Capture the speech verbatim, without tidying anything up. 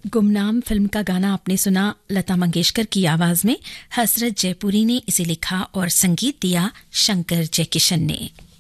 गुमनाम फिल्म का गाना आपने सुना लता मंगेशकर की आवाज में। हसरत जयपुरी ने इसे लिखा और संगीत दिया शंकर जयकिशन ने।